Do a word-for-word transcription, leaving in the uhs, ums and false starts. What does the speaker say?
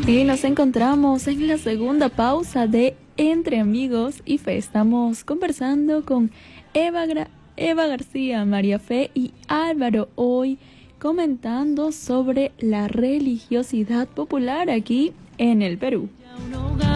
Y nos encontramos en la segunda pausa de Entre Amigos y Fe. Estamos conversando con Eva, Gra Eva García, María Fe y Álvaro, hoy comentando sobre la religiosidad popular aquí en el Perú.